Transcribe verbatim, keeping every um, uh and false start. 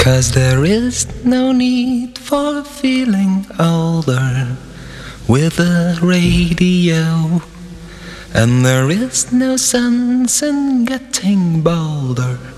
'Cause there is no need for feeling older with a radio, and there is no sense in getting bolder